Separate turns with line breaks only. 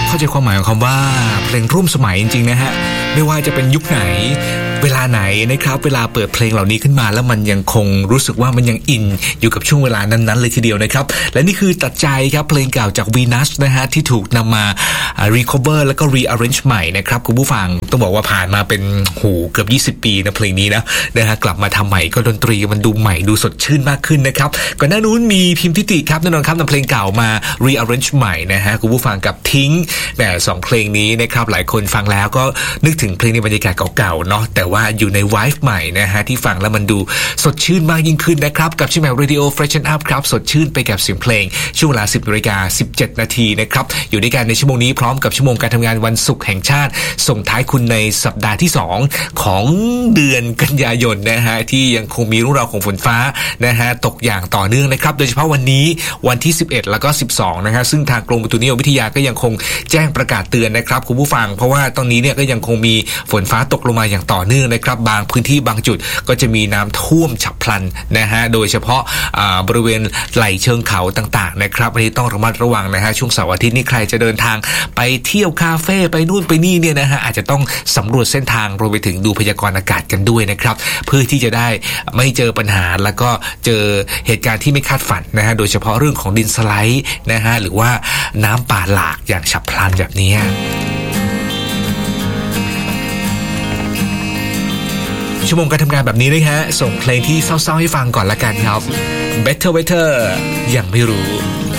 เข้าใจความหมายของคำว่าเพลงร่วมสมัยจริงๆนะฮะไม่ว่าจะเป็นยุคไหนเวลาไหนนะครับเวลาเปิดเพลงเหล่านี้ขึ้นมาแล้วมันยังคงรู้สึกว่ามันยังอินอยู่กับช่วงเวลานั้นๆเลยทีเดียวนะครับและนี่คือตัดใจครับเพลงเก่าจาก Venus นะฮะที่ถูกนำมาrecover แล้วก็ rearrange ใหม่นะครับคุณผู้ฟังต้องบอกว่าผ่านมาเป็นเกือบ20 ปีนะเพลงนี้นะฮะกลับมาทำใหม่ก็ดนตรีมันดูใหม่ดูสดชื่นมากขึ้นนะครับก่อนหน้านู้นมีพิมพ์ทิติครับแน่นอนครับนำเพลงเก่ามา rearrange ใหม่นะฮะคุณผู้ฟังกับทิ้งแต่2เพลงนี้นะครับหลายคนฟังแล้วก็นึกถึงเพลงในบรรยากาศเก่าๆเนาะแต่ว่าอยู่ใน vibe ใหม่นะฮะที่ฟังแล้วมันดูสดชื่นมากยิ่งขึ้นนะครับกับชิมแมว Radio Freshen Up ครับสดชื่นไปกับเสียงเพลงช่วงเวลา 10:17 นาทีนะครับอยู่ด้วยกันในชั่วโมงนี้พร้อมกับชั่วโมงการทำงานวันศุกร์แห่งชาติส่งท้ายคุณในสัปดาห์ที่2ของเดือนกันยายนนะฮะที่ยังคงมีเรื่องราวของฝนฟ้านะฮะตกอย่างต่อเนื่องนะครับโดยเฉพาะวันนี้วันที่11แล้วก็12นะฮะซึ่งทางกรมอุตุนิยมวิทยาก็ยังคงแจ้งประกาศเตือนนะครับคุณผู้ฟังเพราะว่าตอนนี้เนี่ยก็ยังคงมีฝนฟ้าตกลงมาอย่างต่อเนื่องนะครับบางพื้นที่บางจุดก็จะมีน้ำท่วมฉับพลันนะฮะโดยเฉพาะบริเวณไหล่เชิงเขาต่างๆนะครับอันนี้ต้องระมัดระวังนะฮะช่วงเสาร์อาทิตย์นี้ใครจะเดินทางไปเที่ยวคาเฟ่ไปนู่นไปนี่เนี่ยนะฮะอาจจะต้องสำรวจเส้นทางรวมไปถึงดูพยากรณ์อากาศกันด้วยนะครับเพื่อที่จะได้ไม่เจอปัญหาแล้วก็เจอเหตุการณ์ที่ไม่คาดฝันนะฮะโดยเฉพาะเรื่องของดินสไลด์นะฮะหรือว่าน้ำป่าหลากอย่างฉับพลันแบบนี้ชั่วโมงการทำงานแบบนี้นะฮะส่งเพลงที่เศร้าๆให้ฟังก่อนละกันครับ Better ยังไม่รู้